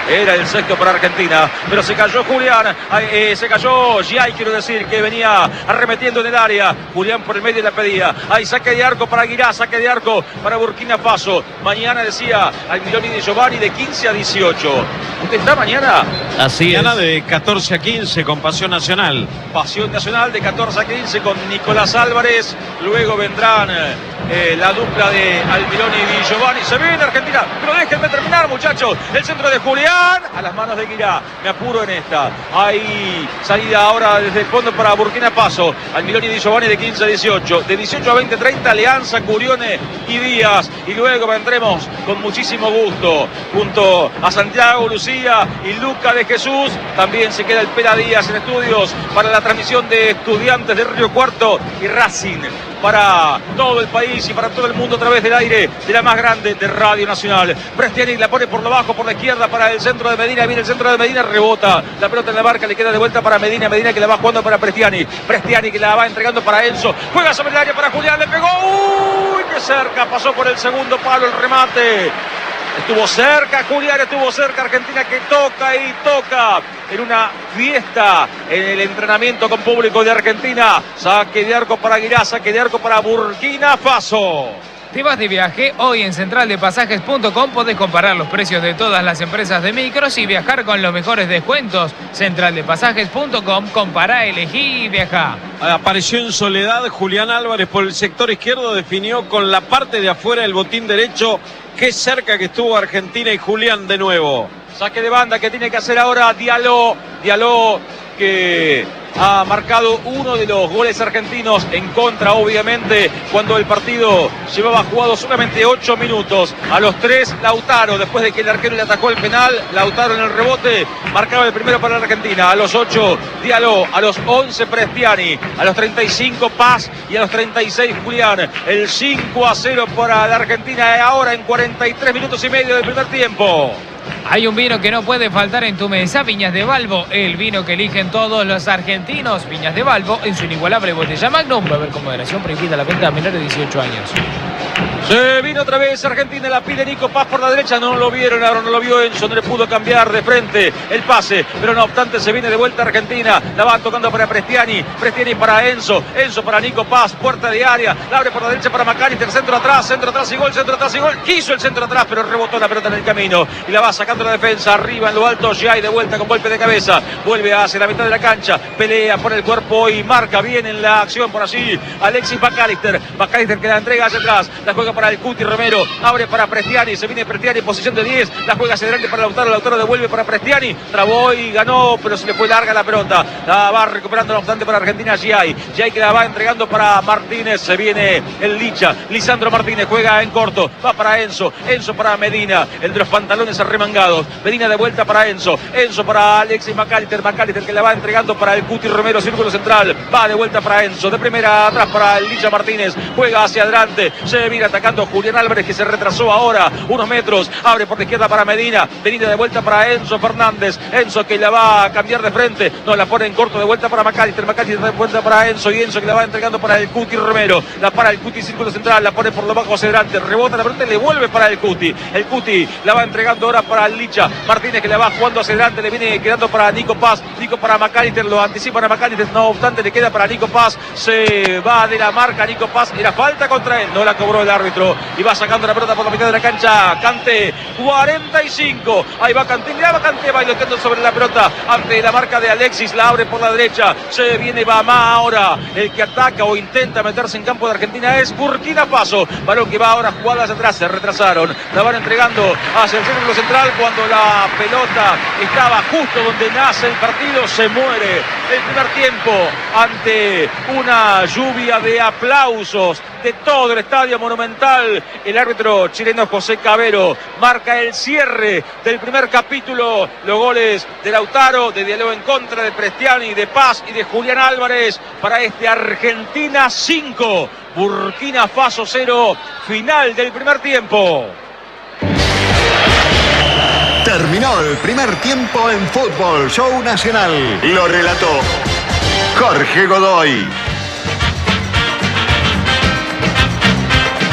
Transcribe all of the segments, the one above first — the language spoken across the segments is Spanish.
Era el sexto para Argentina, pero se cayó Julián, se cayó Giai, quiero decir, que venía arremetiendo en el área. Julián por el medio la pedía. Hay saque de arco para Aguirá, saque de arco para Burkina Faso. Mañana decía Almirón Di Giovanni de 15 a 18. ¿Usted está mañana? Así mañana es. de 14 a 15 con Pasión Nacional. Pasión Nacional de 14 a 15 con Nicolás Álvarez. Luego vendrán la dupla de Almirón y Di Giovanni. Se viene Argentina, pero déjenme terminar, muchachos. El centro de Julián a las manos de Aguirá. Me apuro en esta. Hay salida ahora desde el fondo para Burkina Faso. Almirón y Di Giovanni de 15 a 18. De 18 a 20, 30, Alianza, Curione y Díaz. Y luego vendremos con muchísimo gusto junto a Santiago, Lucía y Luca de Jesús. También se queda el Pera Díaz en estudios para la transmisión de Estudiantes de Río Cuarto y Racing para todo el país y para todo el mundo a través del aire de la más grande de Radio Nacional. Prestiani la pone por lo bajo, por la izquierda para el centro de Medina. Viene el centro de Medina, rebota la pelota en la barca, le queda de vuelta para Medina. Medina que la va jugando para Prestiani. Prestiani que la va entregando para Enzo. Juega sobre el área para Julián, le pegó. ¡Uy! ¡Qué cerca! Pasó por el segundo palo el remate. Estuvo cerca Julián, estuvo cerca Argentina, que toca y toca en una fiesta en el entrenamiento con público de Argentina. Saque de arco para Aguirá, saque de arco para Burkina Faso. ¿Te vas de viaje? Hoy en centraldepasajes.com podés comparar los precios de todas las empresas de micros y viajar con los mejores descuentos. Centraldepasajes.com, compará, elegí y viajá. Apareció en soledad Julián Álvarez por el sector izquierdo, definió con la parte de afuera del botín derecho. Qué cerca que estuvo Argentina y Julián de nuevo. Saque de banda que tiene que hacer ahora Diallo. Diallo que ha marcado uno de los goles argentinos en contra, obviamente, cuando el partido llevaba jugado solamente 8 minutos. A los 3, Lautaro, después de que el arquero le atacó el penal, Lautaro en el rebote, marcaba el primero para la Argentina. A los 8, Diallo, a los 11, Prestiani, a los 35, Paz y a los 36, Julián. El 5-0 para la Argentina ahora en 43 minutos y medio del primer tiempo. Hay un vino que no puede faltar en tu mesa, Viñas de Balbo, el vino que eligen todos los argentinos. Viñas de Balbo en su inigualable botella Magnum. Beber con moderación, prohibida la venta a menores de 18 años. Se vino otra vez Argentina, la pide Nico Paz por la derecha, no lo vieron, ahora no lo vio Enzo, no le pudo cambiar de frente el pase, pero no obstante se viene de vuelta Argentina, la va tocando para Prestiani, Prestiani para Enzo, Enzo para Nico Paz, puerta de área, la abre por la derecha para McAllister, centro atrás y gol, quiso el centro atrás, pero rebotó la pelota en el camino, y la va sacando la defensa, arriba en lo alto, Giai de vuelta con golpe de cabeza, vuelve hacia la mitad de la cancha, pelea por el cuerpo y marca bien en la acción por allí, Alexis McAllister, McAllister que la entrega hacia atrás, la juega para el Cuti Romero, abre para Prestiani, se viene Prestiani en posición de 10, la juega hacia adelante para Lautaro, Lautaro devuelve para Prestiani, trabó y ganó, pero se le fue larga la pelota, la va recuperando no obstante para Argentina Giai que la va entregando para Martínez, se viene el Licha, Lisandro Martínez juega en corto, va para Enzo, Enzo para Medina, el de los pantalones arremangados, Medina de vuelta para Enzo para Alexis McAllister, McAllister que la va entregando para el Cuti Romero, círculo central, va de vuelta para Enzo, de primera atrás para el Licha Martínez, juega hacia adelante, se viene atacando Julián Álvarez que se retrasó ahora unos metros, abre por la izquierda para Medina, Medina de vuelta para Enzo Fernández, Enzo que la va a cambiar de frente, no la pone en corto de vuelta para McAllister, McAllister de vuelta para Enzo y Enzo que la va entregando para el Cuti Romero, la para el Cuti círculo central, la pone por lo bajo hacia adelante, rebota la pelota y le vuelve para el Cuti la va entregando ahora para el Licha, Martínez que la va jugando hacia adelante, le viene quedando para Nico Paz, Nico para McAllister, lo anticipan a McAllister, no obstante le queda para Nico Paz, se va de la marca Nico Paz, era falta contra él, no la cobró el árbitro y va sacando la pelota por la mitad de la cancha, Kanté, 45, ahí va Kanté, bailoteando sobre la pelota, ante la marca de Alexis, la abre por la derecha, se viene Bamá ahora, el que ataca o intenta meterse en campo de Argentina es Burkina Faso, balón que va ahora jugadas atrás, se retrasaron, la van entregando hacia el círculo central, cuando la pelota estaba justo donde nace el partido, se muere el primer tiempo, ante una lluvia de aplausos de todo el estadio Monumental. El árbitro chileno José Cabero marca el cierre del primer capítulo. Los goles de Lautaro, de Diallo en contra, de Prestiani, de Paz y de Julián Álvarez para este Argentina 5, Burkina Faso 0, final del primer tiempo. Terminó el primer tiempo en Fútbol Show Nacional. Lo relató Jorge Godoy.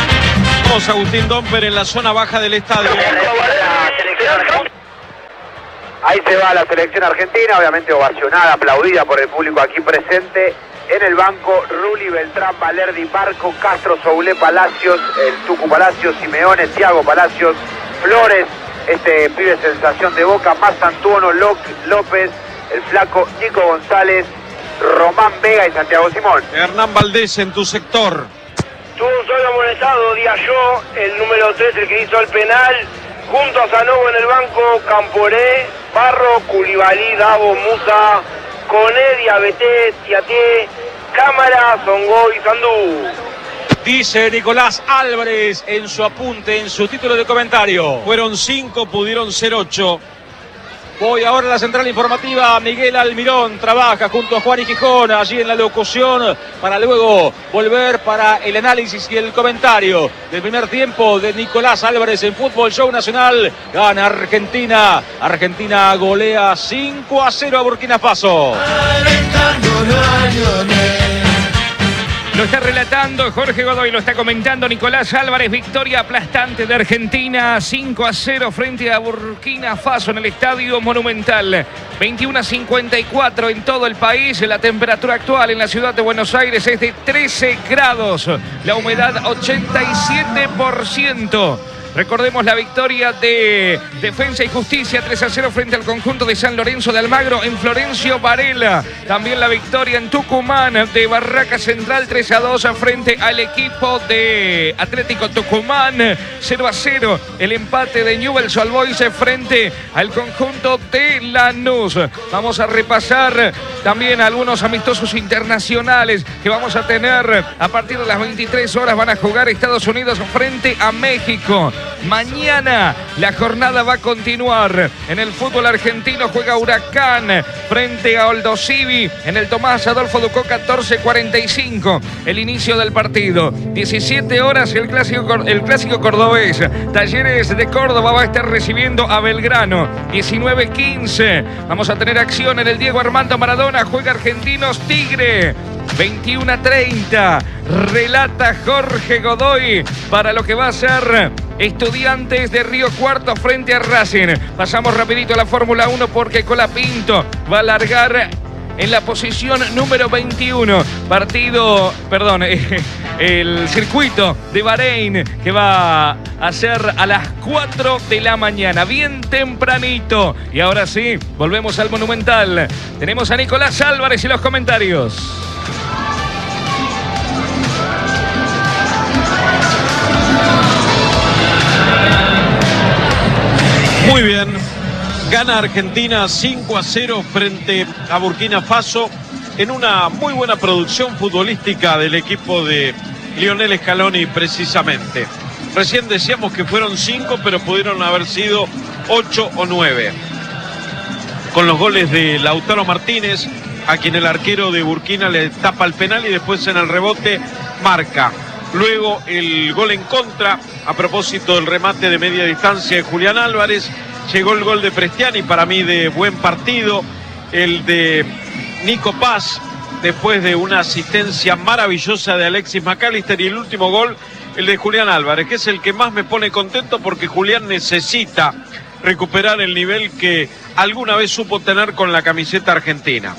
Agustín Domper en la zona baja del estadio. Ahí se va la selección argentina, obviamente ovacionada, aplaudida por el público aquí presente. En el banco, Rulli, Beltrán, Valerdi, Barco, Castro, Soulé, Palacios, el Tucu Palacios, Simeone, Thiago Palacios, Flores, este pibe sensación de Boca, Mazantuono, López, el flaco Nico González, Román Vega y Santiago Simón. Hernán Valdés en tu sector. Tuvo un solo amonestado, Diallo, el número 3, el que hizo el penal, junto a Sanogo en el banco, Camporé, Barro, Culibalí, Davo, Musa, Coné, Diabeté, Tiaté, Cámara, Songo y Sandú. Dice Nicolás Álvarez en su apunte, en su título de comentario. Fueron 5, pudieron ser 8. Voy ahora a la central informativa. Miguel Almirón trabaja junto a Juan y Gijón allí en la locución para luego volver para el análisis y el comentario del primer tiempo de Nicolás Álvarez en Fútbol Show Nacional. Gana Argentina. Argentina golea 5-0 a Burkina Faso. Lo está relatando Jorge Godoy, lo está comentando Nicolás Álvarez. Victoria aplastante de Argentina, 5-0 frente a Burkina Faso en el Estadio Monumental. 21:54 en todo el país. La temperatura actual en la ciudad de Buenos Aires es de 13 grados. La humedad 87%. Recordemos la victoria de Defensa y Justicia 3-0 frente al conjunto de San Lorenzo de Almagro en Florencio Varela. También la victoria en Tucumán de Barraca Central 3-2 frente al equipo de Atlético Tucumán. 0-0 el empate de Newell's Old Boys frente al conjunto de Lanús. Vamos a repasar también algunos amistosos internacionales que vamos a tener a partir de las 23 horas. Van a jugar Estados Unidos frente a México. Mañana la jornada va a continuar. En el fútbol argentino juega Huracán frente a Aldosivi en el Tomás Adolfo Ducó 14:45. El inicio del partido. 17 horas el clásico cordobés. Talleres de Córdoba va a estar recibiendo a Belgrano. 19:15. Vamos a tener acción en el Diego Armando Maradona. Juega Argentinos Tigre. 21:30. Relata Jorge Godoy para lo que va a ser Estudiantes de Río Cuarto frente a Racing. Pasamos rapidito a la Fórmula 1 porque Colapinto va a largar en la posición número 21. El circuito de Bahrein que va a ser a las 4 de la mañana, bien tempranito. Y ahora sí, volvemos al Monumental. Tenemos a Nicolás Álvarez y los comentarios. Muy bien, gana Argentina 5-0 frente a Burkina Faso en una muy buena producción futbolística del equipo de Lionel Scaloni precisamente. Recién decíamos que fueron 5, pero pudieron haber sido 8 o 9. Con los goles de Lautaro Martínez, a quien el arquero de Burkina le tapa el penal y después en el rebote marca. Luego el gol en contra, a propósito del remate de media distancia de Julián Álvarez. Llegó el gol de Prestiani, para mí de buen partido. El de Nico Paz, después de una asistencia maravillosa de Alexis McAllister. Y el último gol, el de Julián Álvarez, que es el que más me pone contento porque Julián necesita recuperar el nivel que alguna vez supo tener con la camiseta argentina.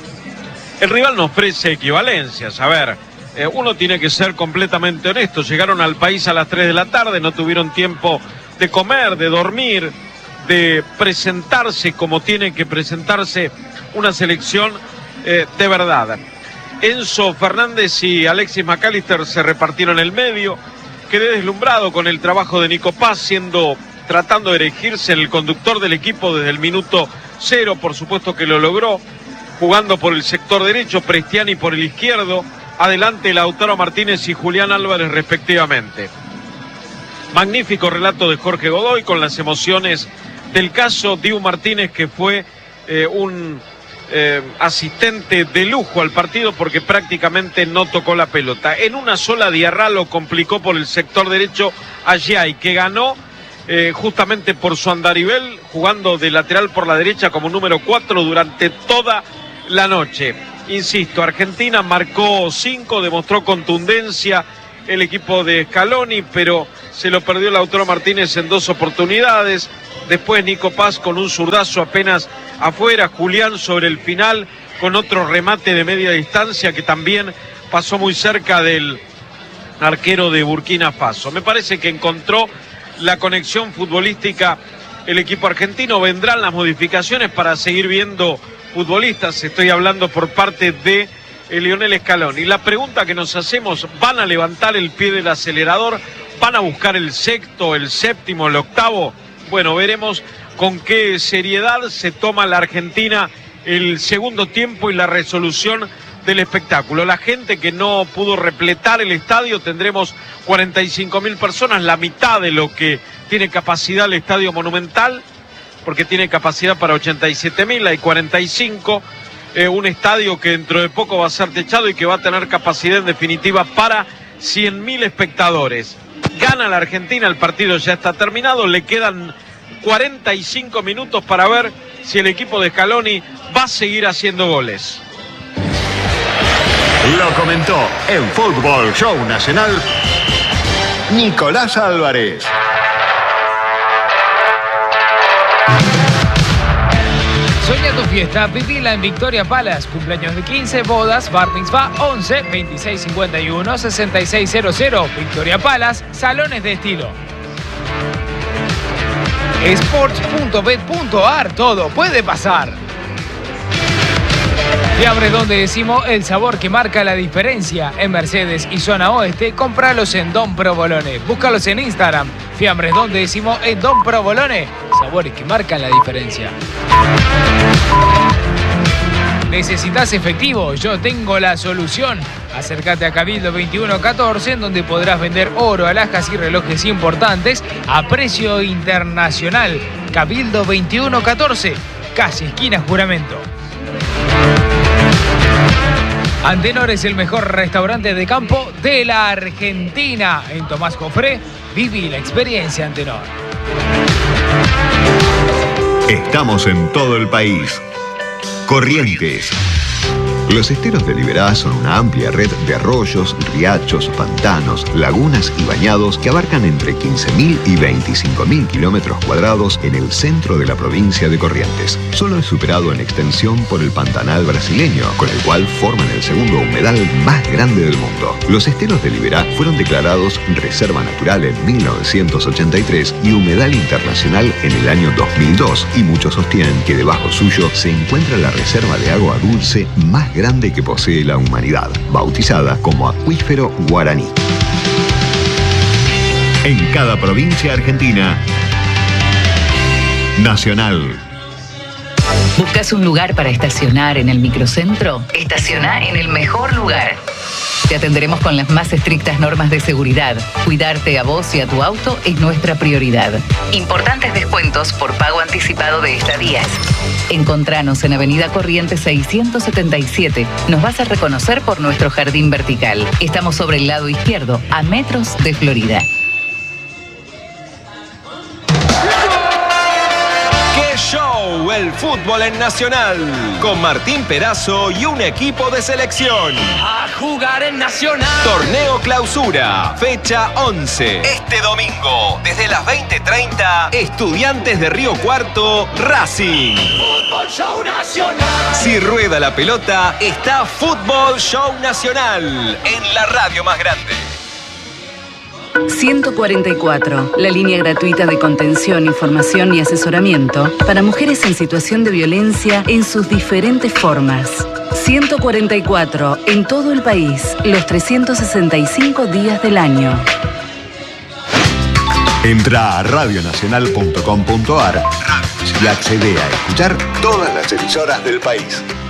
El rival nos ofrece equivalencias, a ver. Uno tiene que ser completamente honesto. Llegaron al país a las 3 de la tarde, no tuvieron tiempo de comer, de dormir, de presentarse como tiene que presentarse una selección de verdad. Enzo Fernández y Alexis McAllister se repartieron el medio. Quedé deslumbrado con el trabajo de Nico Paz, tratando de erigirse el conductor del equipo desde el minuto 0, por supuesto que lo logró, jugando por el sector derecho, Prestiani por el izquierdo. Adelante Lautaro Martínez y Julián Álvarez respectivamente. Magnífico relato de Jorge Godoy con las emociones del caso. Dibu Martínez, que fue un asistente de lujo al partido porque prácticamente no tocó la pelota. En una sola Diarra lo complicó por el sector derecho a Giai, que ganó justamente por su andarivel, jugando de lateral por la derecha como número 4 durante toda la noche. Insisto, Argentina marcó 5, demostró contundencia el equipo de Scaloni, pero se lo perdió Lautaro Martínez en 2 oportunidades. Después Nico Paz con un zurdazo apenas afuera. Julián sobre el final con otro remate de media distancia que también pasó muy cerca del arquero de Burkina Faso. Me parece que encontró la conexión futbolística el equipo argentino. Vendrán las modificaciones para seguir viendo futbolistas. Estoy hablando por parte de Lionel Scaloni. Y la pregunta que nos hacemos, ¿van a levantar el pie del acelerador? ¿Van a buscar el sexto, el séptimo, el octavo? Bueno, veremos con qué seriedad se toma la Argentina el segundo tiempo y la resolución del espectáculo. La gente que no pudo repletar el estadio, tendremos 45.000 personas, la mitad de lo que tiene capacidad el Estadio Monumental, porque tiene capacidad para 87.000, hay 45, un estadio que dentro de poco va a ser techado y que va a tener capacidad en definitiva para 100.000 espectadores. Gana la Argentina, el partido ya está terminado, le quedan 45 minutos para ver si el equipo de Scaloni va a seguir haciendo goles. Lo comentó en Fútbol Show Nacional Nicolás Álvarez. Sueña tu fiesta, vivila en Victoria Palace. Cumpleaños de 15, bodas, bar mitzvah 11 2651 6600. Victoria Palace, salones de estilo. Sports.bet.ar, todo puede pasar. Fiambres Don Décimo, el sabor que marca la diferencia. En Mercedes y zona oeste, cómpralos en Don Provolone. Búscalos en Instagram. Fiambres Don Décimo en Don Provolone. Sabores que marcan la diferencia. ¿Necesitas efectivo? Yo tengo la solución. Acércate a Cabildo 2114, en donde podrás vender oro, alhajas y relojes importantes a precio internacional. Cabildo 2114, casi esquina Juramento. Antenor es el mejor restaurante de campo de la Argentina. En Tomás Jofré, viví la experiencia Antenor. Estamos en todo el país. Corrientes. Los esteros de Liberá son una amplia red de arroyos, riachos, pantanos, lagunas y bañados que abarcan entre 15.000 y 25.000 kilómetros cuadrados en el centro de la provincia de Corrientes. Solo es superado en extensión por el Pantanal brasileño, con el cual forman el segundo humedal más grande del mundo. Los esteros de Liberá fueron declarados Reserva Natural en 1983 y Humedal Internacional en el año 2002, y muchos sostienen que debajo suyo se encuentra la reserva de agua dulce más grande que posee la humanidad, bautizada como Acuífero Guaraní. En cada provincia argentina, Nacional. ¿Buscas un lugar para estacionar en el microcentro? Estaciona en el mejor lugar. Te atenderemos con las más estrictas normas de seguridad. Cuidarte a vos y a tu auto es nuestra prioridad. Importantes descuentos por pago anticipado de estadías. Encontranos en Avenida Corrientes 677. Nos vas a reconocer por nuestro jardín vertical. Estamos sobre el lado izquierdo, a metros de Florida. Show, el fútbol en Nacional, con Martín Perazo y un equipo de selección. A jugar en Nacional. Torneo Clausura, fecha 11. Este domingo, desde las 20:30, Estudiantes de Río Cuarto, Racing. Fútbol Show Nacional. Si rueda la pelota, está Fútbol Show Nacional, en la radio más grande. 144, la línea gratuita de contención, información y asesoramiento para mujeres en situación de violencia en sus diferentes formas. 144, en todo el país, los 365 días del año. Entra a radionacional.com.ar y accede a escuchar todas las emisoras del país.